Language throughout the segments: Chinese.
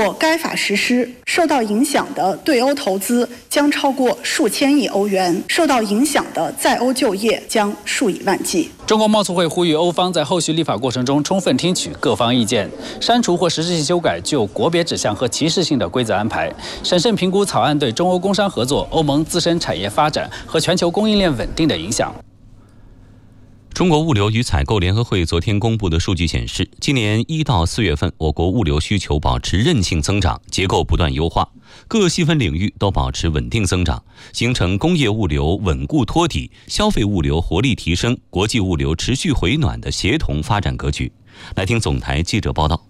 若该法实施，受到影响的对欧投资将超过数千亿欧元，受到影响的在欧就业将数以万计。 中国贸促会呼吁欧方在后续立法过程中充分听取各方意见，删除或实质性修改具有国别指向和歧视性的规则安排，审慎评估草案对中欧工商合作、欧盟自身产业发展和全球供应链稳定的影响。 中国物流与采购联合会昨天公布的数据显示，今年1到4月份，我国物流需求保持韧性增长，结构不断优化，各细分领域都保持稳定增长，形成工业物流稳固托底、消费物流活力提升、国际物流持续回暖的协同发展格局。来听总台记者报道。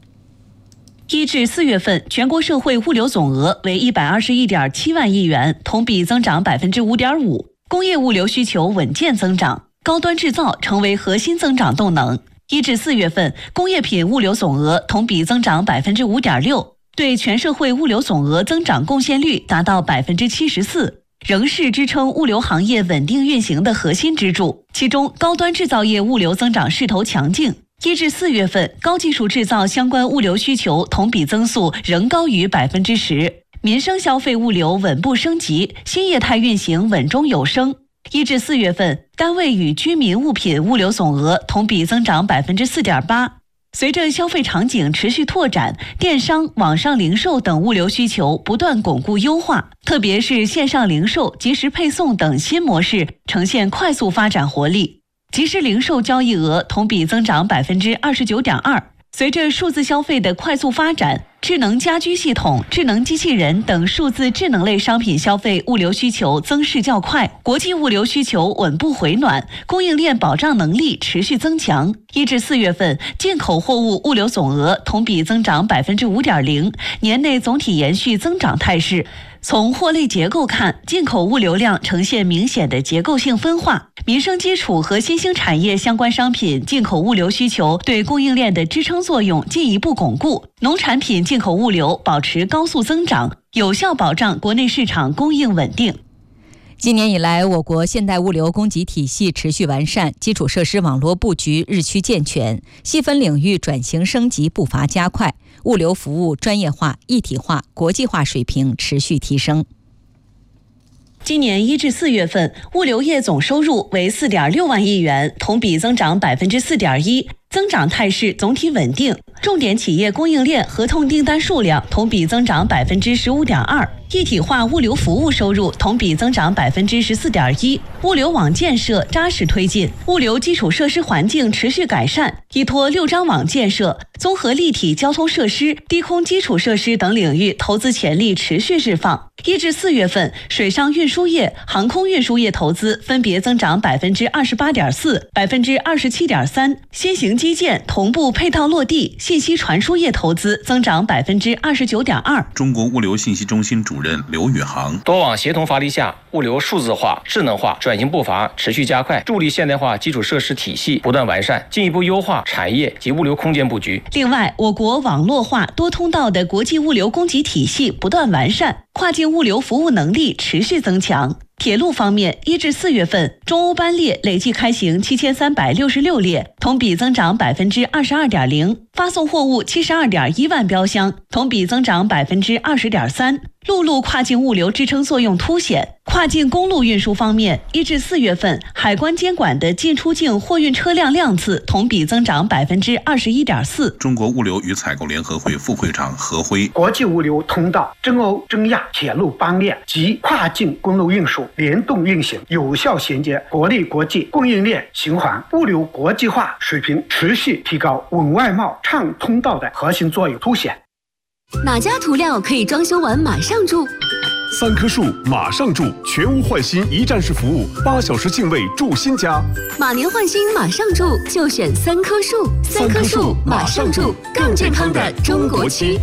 1至4月份，全国社会物流总额为121.7万亿元，同比增长5.5%，工业物流需求稳健增长。高端制造成为核心增长动能。1至4月份，工业品物流总额同比增长5.6%，对全社会物流总额增长贡献率达到74%，仍是支撑物流行业稳定运行的核心支柱。其中，高端制造业物流增长势头强劲。1至4月份，高技术制造相关物流需求同比增速仍高于10%，民生消费物流稳步升级，新业态运行稳中有升。1至4月份，单位与居民物品物流总额同比增长4.8%。随着消费场景持续拓展，电商、网上零售等物流需求不断巩固优化，特别是线上零售、即时配送等新模式呈现快速发展活力。即时零售交易额同比增长29.2%。随着数字消费的快速发展，智能家居系统、智能机器人等数字智能类商品消费物流需求增势较快，国际物流需求稳步回暖，供应链保障能力持续增强。1至4月份，进口货物物流总额同比增长5.0%，年内总体延续增长态势。从货类结构看，进口物流量呈现明显的结构性分化，民生基础和新兴产业相关商品进口物流需求对供应链的支撑作用进一步巩固，农产品进口物流保持高速增长，有效保障国内市场供应稳定。 今年以来，我国现代物流供给体系持续完善，基础设施网络布局日趋健全，细分领域转型升级步伐加快，物流服务专业化、一体化、国际化水平持续提升。 今年1至4月份，物流业总收入为4.6万亿元，同比增长4.1%，增长态势总体稳定。重点企业供应链合同订单数量同比增长15.2%，一体化物流服务收入同比增长14.1%，物流网建设扎实推进，物流基础设施环境持续改善，依托6张网建设、综合立体交通设施、低空基础设施等领域投资潜力持续释放。1至4月份，水上运输业、航空运输业投资分别增长28.4%、27.3%，新型基建同步配套落地，信息传输业投资增长29.2%。 中国物流信息中心主任刘宇航： 多网协同发力下，物流数字化、智能化转型步伐持续加快，助力现代化基础设施体系不断完善，进一步优化产业及物流空间布局。 另外，我国网络化、多通道的国际物流供给体系不断完善，跨境物流服务能力持续增强。铁路方面，1至4月份，中欧班列累计开行7366列，同比增长22.0%，发送货物72.1万标箱，同比增长20.3%。陆路跨境物流支撑作用凸显。跨境公路运输方面，1至4月份，海关监管的进出境货运车辆量次同比增长21.4%。 中国物流与采购联合会副会长何辉： 国际物流通道、中欧、中亚铁路班列及跨境公路运输联动运行，有效衔接国内国际供应链循环，物流国际化水平持续提高，稳外贸、畅通道的核心作用凸显。 哪家涂料可以装修完马上住 ？3棵树马上住，全屋换新一站式服务，8小时净位住新家。 马年换新马上住，就选3棵树。3棵树马上住，更健康的中国区。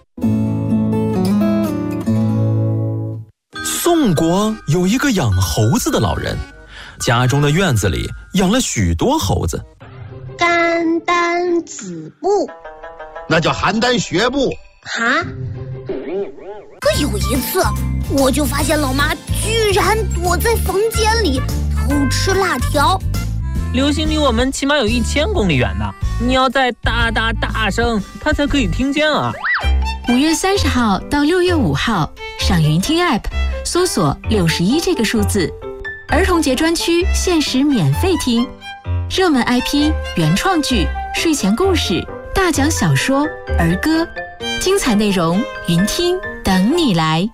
宋国有一个养猴子的老人，家中的院子里养了许多猴子。 甘丹子部， 那叫邯郸学步。 哈？可有一次，我就发现老妈居然躲在房间里偷吃辣条。 流星离我们起码有1000公里远呢，你要再大声，她才可以听见啊。 5月30号到6月5号，上云听 App 搜索61这个数字，儿童节专区限时免费听，热门 IP、原创剧、睡前故事、大奖小说、儿歌，精彩内容云听等你来。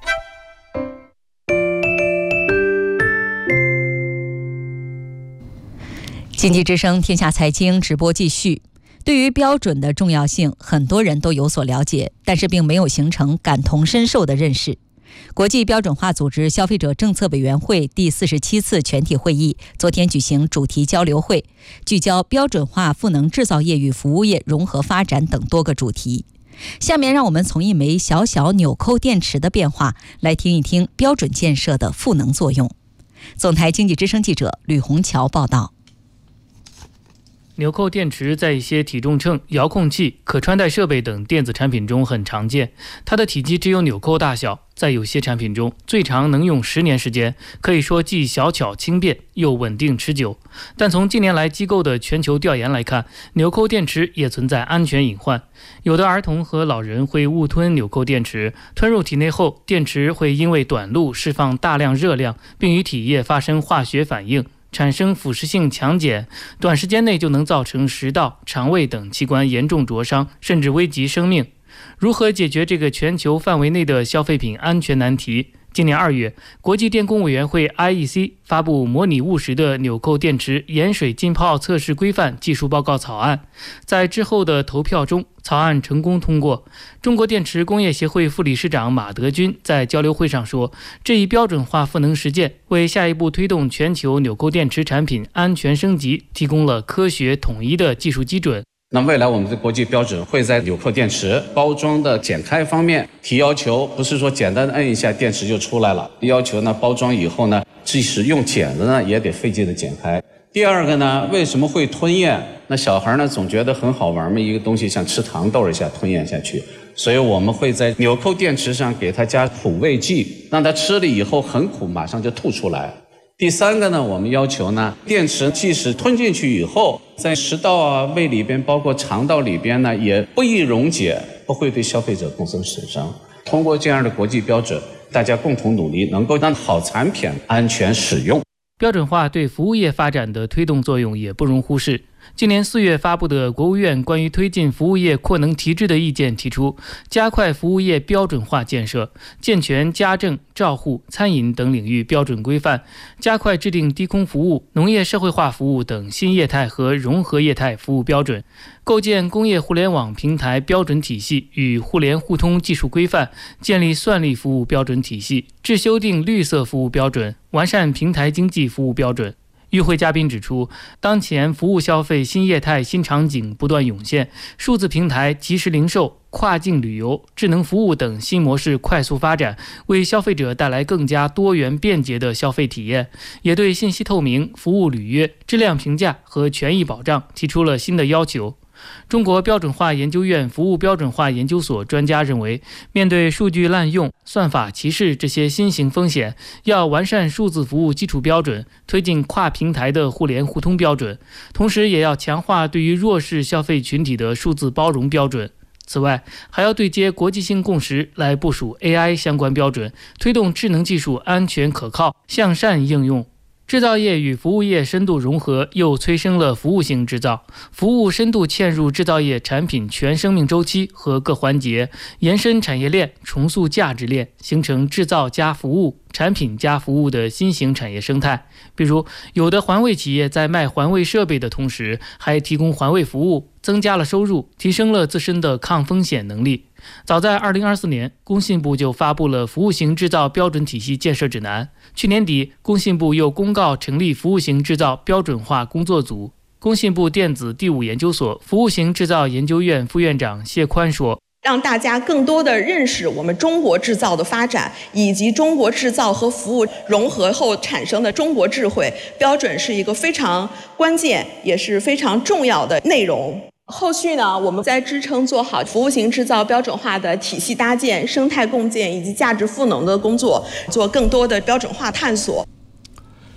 经济之声天下财经直播继续。对于标准的重要性，很多人都有所了解，但是并没有形成感同身受的认识。国际标准化组织消费者政策委员会第47次全体会议昨天举行主题交流会，聚焦标准化赋能制造业与服务业融合发展等多个主题。下面让我们从一枚小小纽扣电池的变化来听一听标准建设的赋能作用。总台经济之声记者吕红桥报道。 纽扣电池在一些体重秤、遥控器、可穿戴设备等电子产品中很常见，它的体积只有纽扣大小，在有些产品中最长能用10年时间，可以说既小巧轻便又稳定持久。但从近年来机构的全球调研来看，纽扣电池也存在安全隐患。有的儿童和老人会误吞纽扣电池，吞入体内后，电池会因为短路释放大量热量，并与体液发生化学反应，产生腐蚀性强碱，短时间内就能造成食道、肠胃等器官严重灼伤，甚至危及生命。如何解决这个全球范围内的消费品安全难题？今年2月，国际电工委员会 IEC 发布模拟务实的纽扣电池盐水浸泡测试规范技术报告草案，在之后的投票中，草案成功通过。中国电池工业协会副理事长马德军在交流会上说，这一标准化赋能实践为下一步推动全球纽扣电池产品安全升级提供了科学统一的技术基准。 那未来我们的国际标准会在纽扣电池包装的剪开方面提要求，不是说简单的摁一下电池就出来了，要求呢包装以后呢，即使用剪子呢也得费劲的剪开。第二个呢，为什么会吞咽？那小孩呢总觉得很好玩嘛，一个东西像吃糖豆一下吞咽下去，所以我们会在纽扣电池上给它加苦味剂，让它吃了以后很苦，马上就吐出来。第三个呢，我们要求呢，电池即使吞进去以后，在食道啊、胃里边，包括肠道里边呢，也不易溶解，不会对消费者构成损伤。通过这样的国际标准，大家共同努力，能够让好产品安全使用。 标准化对服务业发展的推动作用也不容忽视。今年4月发布的国务院关于推进服务业扩能提质的意见提出，加快服务业标准化建设，健全家政、照护、餐饮等领域标准规范，加快制定低空服务、农业社会化服务等新业态和融合业态服务标准，构建工业互联网平台标准体系与互联互通技术规范，建立算力服务标准体系，制修订绿色服务标准，完善平台经济服务标准。与会嘉宾指出，当前服务消费新业态新场景不断涌现，数字平台、即时零售、跨境旅游、智能服务等新模式快速发展，为消费者带来更加多元便捷的消费体验，也对信息透明、服务履约、质量评价和权益保障提出了新的要求。中国标准化研究院服务标准化研究所专家认为，面对数据滥用、算法歧视这些新型风险，要完善数字服务基础标准，推进跨平台的互联互通标准，同时也要强化对于弱势消费群体的数字包容标准。此外，还要对接国际性共识来部署 AI 相关标准，推动智能技术安全可靠、向善应用。制造业与服务业深度融合，又催生了服务型制造，服务深度嵌入制造业产品全生命周期和各环节，延伸产业链，重塑价值链，形成制造加服务、产品加服务的新型产业生态。比如，有的环卫企业在卖环卫设备的同时，还提供环卫服务，增加了收入，提升了自身的抗风险能力。早在2024年，工信部就发布了服务型制造标准体系建设指南。去年底，工信部又公告成立服务型制造标准化工作组。工信部电子第5研究所服务型制造研究院副院长谢宽说， 让大家更多的认识我们中国制造的发展，以及中国制造和服务融合后产生的中国智慧标准，是一个非常关键也是非常重要的内容。后续呢，我们在支撑做好服务型制造标准化的体系搭建、生态共建以及价值赋能的工作，做更多的标准化探索。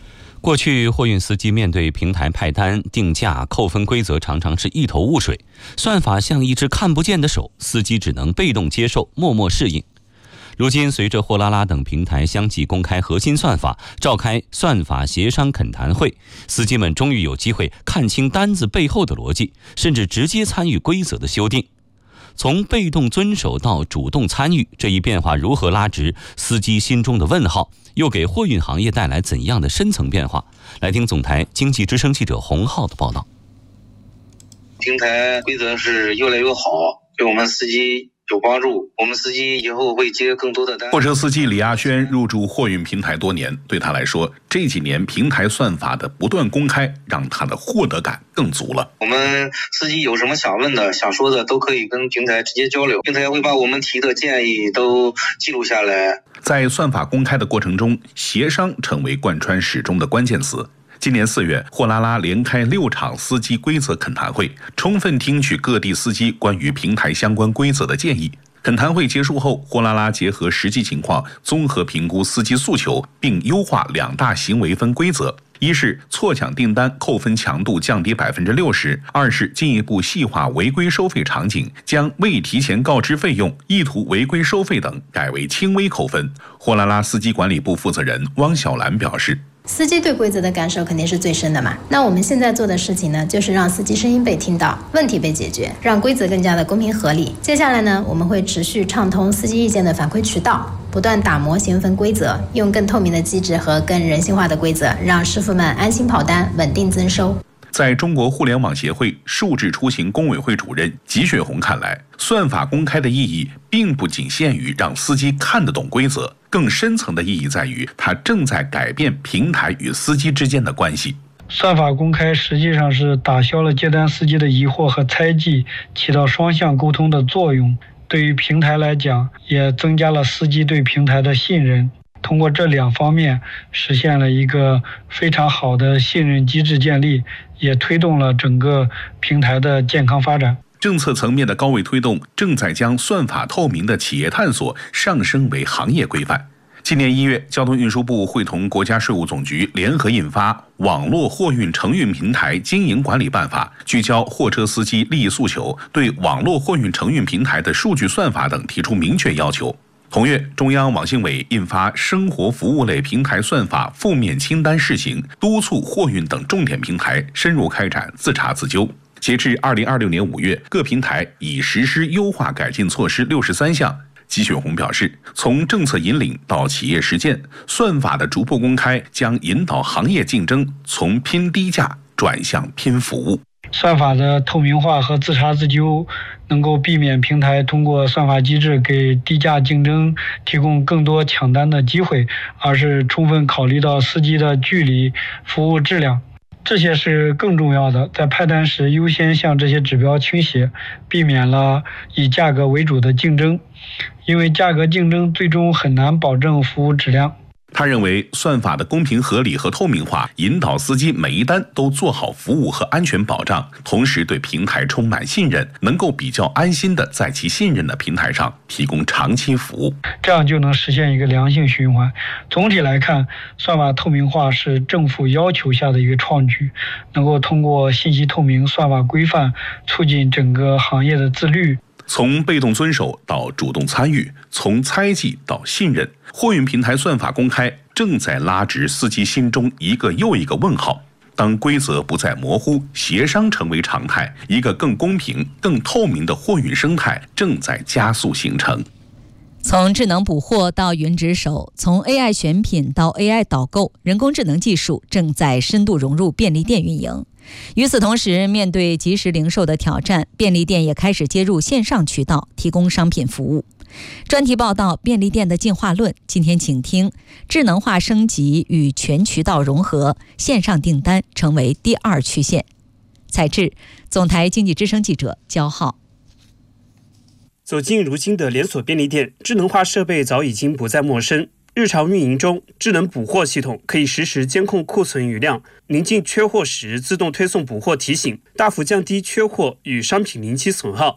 过去货运司机面对平台派单、定价、扣分规则常常是一头雾水，算法像一只看不见的手，司机只能被动接受，默默适应。如今随着货拉拉等平台相继公开核心算法，召开算法协商恳谈会，司机们终于有机会看清单子背后的逻辑，甚至直接参与规则的修订。从被动遵守到主动参与，这一变化如何拉直司机心中的问号，又给货运行业带来怎样的深层变化？来听总台经济之声记者洪浩的报道。 平台规则是越来越好，对我们司机有帮助，我们司机以后会接更多的单。 货车司机李亚轩入驻货运平台多年，对他来说，这几年平台算法的不断公开，让他的获得感更足了。 我们司机有什么想问的、想说的，都可以跟平台直接交流，平台会把我们提的建议都记录下来。 在算法公开的过程中，协商成为贯穿始终的关键词。今年4月，货拉拉连开6场司机规则恳谈会，充分听取各地司机关于平台相关规则的建议。恳谈会结束后，货拉拉结合实际情况，综合评估司机诉求，并优化2大行为分规则：一是错抢订单扣分强度降低60%，二是进一步细化违规收费场景，将未提前告知费用、意图违规收费等改为轻微扣分。货拉拉司机管理部负责人汪小兰表示， 司机对规则的感受肯定是最深的嘛。那我们现在做的事情呢，就是让司机声音被听到，问题被解决，让规则更加的公平合理。接下来呢，我们会持续畅通司机意见的反馈渠道，不断打磨行分规则，用更透明的机制和更人性化的规则，让师傅们安心跑单，稳定增收。 在中国互联网协会数字出行工委会主任吉雪红看来，算法公开的意义并不仅限于让司机看得懂规则，更深层的意义在于它正在改变平台与司机之间的关系。 算法公开实际上是打消了接单司机的疑惑和猜忌，起到双向沟通的作用。对于平台来讲，也增加了司机对平台的信任。通过这2方面，实现了一个非常好的信任机制建立，也推动了整个平台的健康发展。 政策层面的高位推动，正在将算法透明的企业探索上升为行业规范。今年1月，交通运输部会同国家税务总局联合印发《网络货运承运平台经营管理办法》，聚焦货车司机利益诉求，对网络货运承运平台的数据算法等提出明确要求。同月，中央网信委印发《生活服务类平台算法负面清单试行》，督促货运等重点平台深入开展自查自纠。截至2026年5月，各平台已实施优化改进措施63项。吉雪红表示，从政策引领到企业实践，算法的逐步公开将引导行业竞争从拼低价转向拼服务。 算法的透明化和自查自纠，能够避免平台通过算法机制给低价竞争提供更多抢单的机会，而是充分考虑到司机的距离、服务质量。这些是更重要的，在派单时优先向这些指标倾斜，避免了以价格为主的竞争，因为价格竞争最终很难保证服务质量。 他认为，算法的公平合理和透明化，引导司机每一单都做好服务和安全保障，同时对平台充满信任，能够比较安心地在其信任的平台上提供长期服务， 这样就能实现一个良性循环。总体来看，算法透明化是政府要求下的一个创举，能够通过信息透明、算法规范，促进整个行业的自律。 从被动遵守到主动参与，从猜忌到信任，货运平台算法公开正在拉直司机心中一个又一个问号。当规则不再模糊，协商成为常态，一个更公平、更透明的货运生态正在加速形成。 从智能补货到云值守，从 AI 选品到 AI 导购，人工智能技术正在深度融入便利店运营。与此同时，面对即时零售的挑战，便利店也开始接入线上渠道，提供商品服务。专题报道《便利店的进化论》，今天请听：智能化升级与全渠道融合，线上订单成为第2曲线。采制：总台经济之声记者焦浩。 走进如今的连锁便利店，智能化设备早已经不再陌生。日常运营中，智能补货系统可以实时监控库存余量，临近缺货时自动推送补货提醒，大幅降低缺货与商品临期损耗。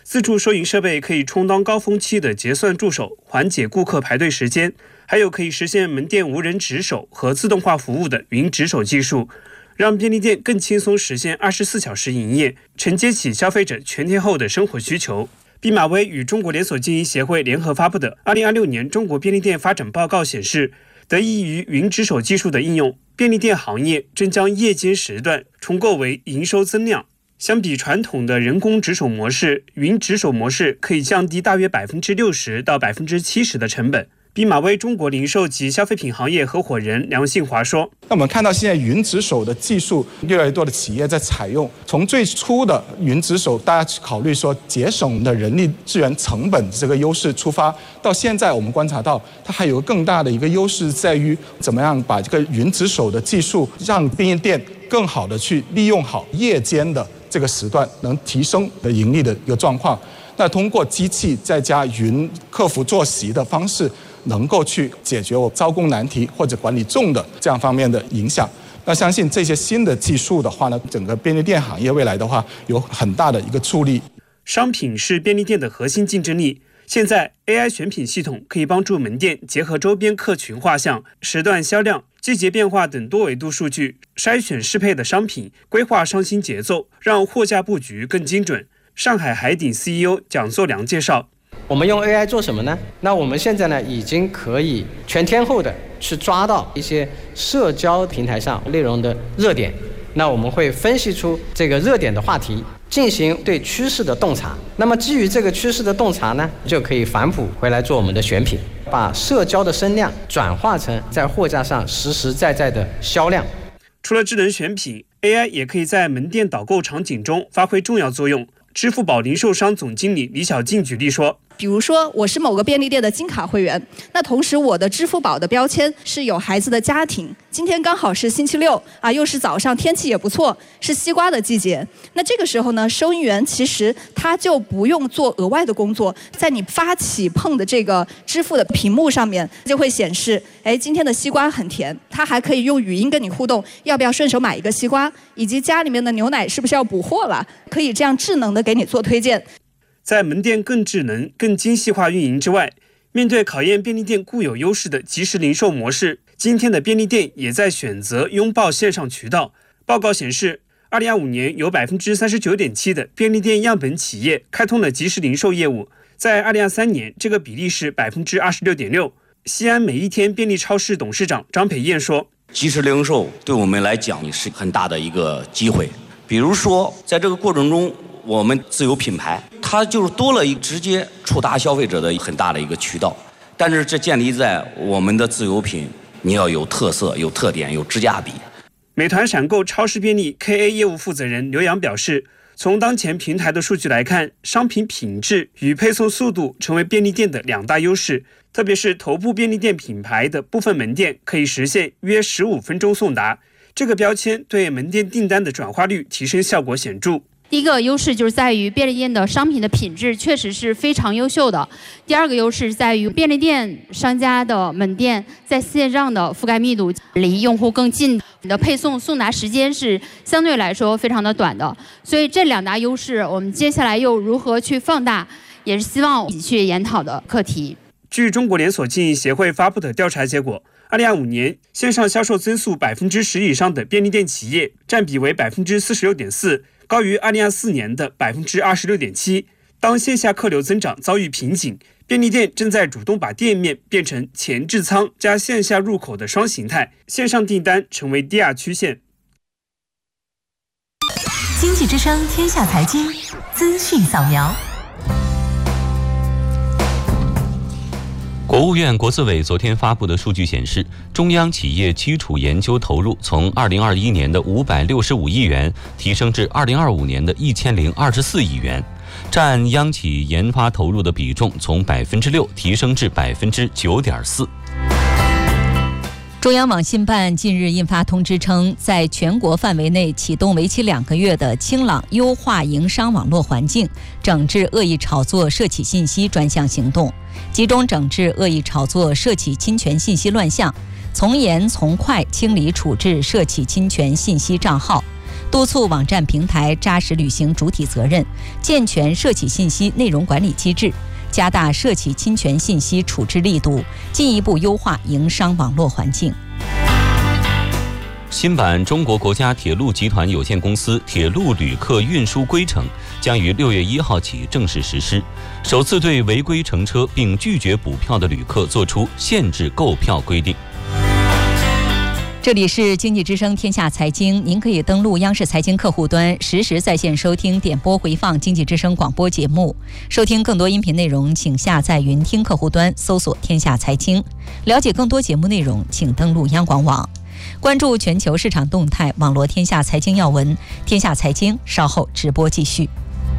自助收银设备可以充当高峰期的结算助手，缓解顾客排队时间，还有可以实现门店无人值守和自动化服务的云值守技术，让便利店更轻松实现24小时营业，承接起消费者全天候的生活需求。毕马威与中国连锁经营协会联合发布的2026年中国便利店发展报告显示，得益于云值守技术的应用，便利店行业正将夜间时段重构为营收增量。相比传统的人工值守模式，云值守模式可以降低大约60%到70%的成本。毕马威中国零售及消费品行业合伙人梁信华说：“ 那我们看到现在云值守的技术越来越多的企业在采用。从最初的云值守，大家考虑说节省的人力资源成本这个优势出发，到现在我们观察到，它还有更大的一个优势在于怎么样把这个云值守的技术让便利店更好的去利用好夜间的这个时段，能提升的盈利的一个状况。那通过机器再加云客服坐席的方式，能够去解决我招工难题或者管理重的这样方面的影响。那相信这些新的技术的话呢，整个便利店行业未来的话有很大的一个助力。 商品是便利店的核心竞争力。现在 AI 选品系统可以帮助门店结合周边客群画像、时段销量、季节变化等多维度数据，筛选适配的商品，规划上新节奏，让货架布局更精准。上海海鼎 CEO 蒋作良介绍， 我们用 AI 做什么呢？那我们现在呢，已经可以全天候的去抓到一些社交平台上内容的热点，那我们会分析出这个热点的话题，进行对趋势的洞察。那么基于这个趋势的洞察呢，就可以反哺回来做我们的选品，把社交的声量转化成在货架上实实在在的销量。 除了智能选品， AI 也可以在门店导购场景中发挥重要作用。支付宝零售商总经理李小静举例说， 比如说我是某个便利店的金卡会员，那同时我的支付宝的标签是有孩子的家庭，今天刚好是星期六啊，又是早上，天气也不错，是西瓜的季节。那这个时候呢，收银员其实他就不用做额外的工作，在你发起碰的这个支付的屏幕上面就会显示，哎，今天的西瓜很甜，他还可以用语音跟你互动，要不要顺手买一个西瓜，以及家里面的牛奶是不是要补货了，可以这样智能的给你做推荐。 在门店更智能、更精细化运营之外，面对考验便利店固有优势的即时零售模式，今天的便利店也在选择拥抱线上渠道。报告显示，2025年有 39.7% 的便利店样本企业开通了即时零售业务，在2023年这个比例是 26.6%。西安每一天便利超市董事长张培燕说， 即时零售对我们来讲是很大的一个机会。比如说在这个过程中，我们自有品牌，它就是多了一个直接触达消费者的很大的一个渠道，但是这建立在我们的自有品你要有特色、有特点、有质价比。 美团闪购超市便利 KA 业务负责人刘洋表示，从当前平台的数据来看，商品品质与配送速度成为便利店的两大优势，特别是头部便利店品牌的部分门店可以实现约15分钟送达，这个标签对门店订单的转化率提升效果显著。 第一个优势就是在于便利店的商品的品质确实是非常优秀的。第二个优势在于便利店商家的门店在线上的覆盖密度离用户更近，你的配送送达时间是相对来说非常的短的。所以这两大优势，我们接下来又如何去放大，也是希望一起去研讨的课题。 据中国连锁经营协会发布的调查结果，2025年线上销售增速10%以上的便利店企业占比为 46.4%。高于2024年的 26.7%。当线下客流增长遭遇瓶颈，便利店正在主动把店面变成前置仓加线下入口的双形态，线上订单成为第二曲线。 经济之声天下财经资讯扫描。 国务院国资委昨天发布的数据显示，中央企业基础研究投入从2021年的565亿元提升至2025年的1024亿元，占央企研发投入的比重从 6% 提升至 9.4%。 中央网信办近日印发通知称，在全国范围内启动为期2个月的清朗优化营商网络环境，整治恶意炒作涉企信息专项行动，集中整治恶意炒作涉企侵权信息乱象，从严从快清理处置涉企侵权信息账号， 督促网站平台扎实履行主体责任，健全涉企信息内容管理机制，加大涉企侵权信息处置力度，进一步优化营商网络环境。 新版中国国家铁路集团有限公司铁路旅客运输规程将于6月1号起正式实施，首次对违规乘车并拒绝补票的旅客作出限制购票规定。 这里是经济之声天下财经，您可以登录央视财经客户端实时在线收听点播回放经济之声广播节目。收听更多音频内容请下载云听客户端搜索天下财经，了解更多节目内容请登录央广网。关注全球市场动态，网罗天下财经要闻。天下财经稍后直播继续。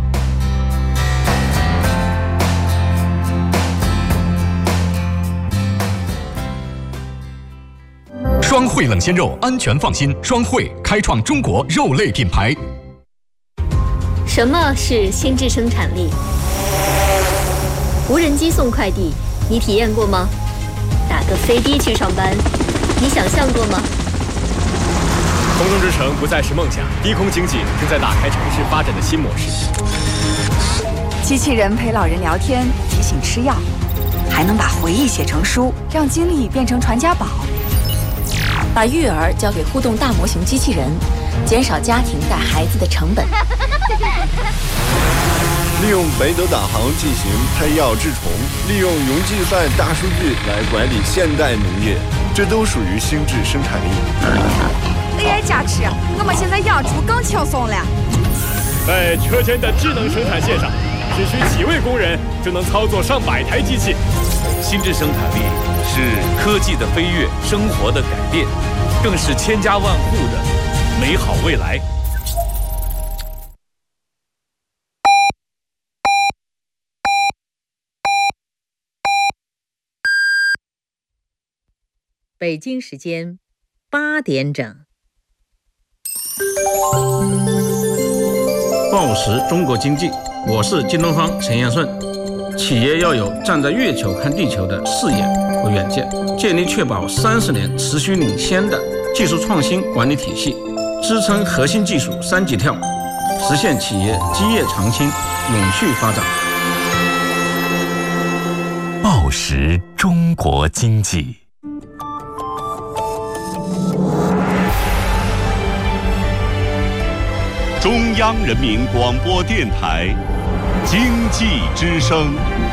双汇冷鲜肉，安全放心。双汇开创中国肉类品牌。 什么是心智生产力？无人机送快递，你体验过吗？打个飞的去上班，你想象过吗？ 空中之城不再是梦想，低空经济正在打开城市发展的新模式。 机器人陪老人聊天，提醒吃药，还能把回忆写成书，让经历变成传家宝。把育儿交给互动大模型机器人，减少家庭带孩子的成本。 利用北斗导航进行配药治虫，利用云计算大数据来管理现代农业，这都属于心智生产力。 AI 加持，我们现在养猪更轻松了。 在车间的智能生产线上，只需几位工人就能操作上百台机器。 心智生产力是科技的飞跃，生活的改变，更是千家万户的美好未来。 北京时间8点整。 报时中国经济，我是京东方陈彦顺。企业要有站在月球看地球的视野和远见，建立确保30年持续领先的技术创新管理体系，支撑核心技术3级跳，实现企业基业长青、永续发展。 报时中国经济。 中央人民广播电台经济之声。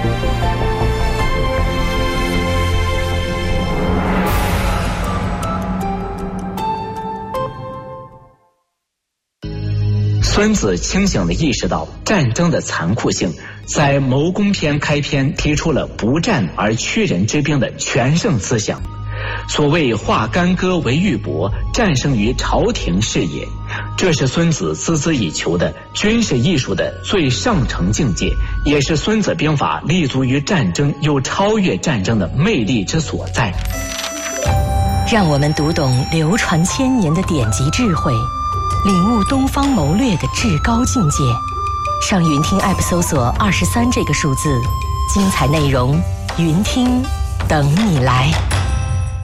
孙子清醒地意识到战争的残酷性，在《谋攻篇》开篇提出了不战而屈人之兵的全胜思想。所谓化干戈为玉帛，战胜于朝廷事也，这是孙子孜孜以求的军事艺术的最上乘境界，也是孙子兵法立足于战争又超越战争的魅力之所在。 让我们读懂流传千年的典籍智慧，领悟东方谋略的至高境界。上云听 App 搜索23这个数字，精彩内容云听等你来。